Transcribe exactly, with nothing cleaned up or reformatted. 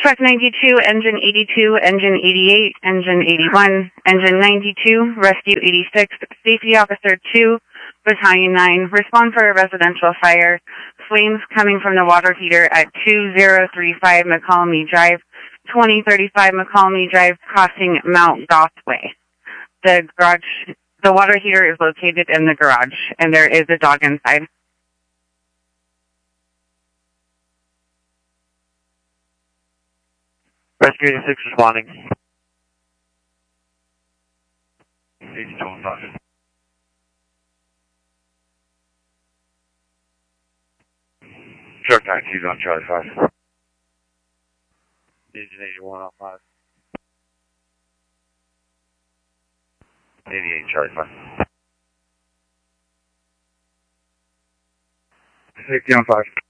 Truck ninety-two, engine eighty-two, engine eighty-eight, engine eighty-one, engine ninety-two, rescue eighty-six, safety officer two, battalion nine, respond for a residential fire. Flames coming from the water heater at two zero three five McCallamy Drive, twenty thirty-five McCallamy Drive, crossing Mount Goth Way. The garage, the water heater is located in the garage, and there is a dog inside. Rescue eighty-six responding. eighty-two on five. Truck ninety-two on Charlie five. Engine eighty-one on five. eighty-eight Charlie five. sixty on five.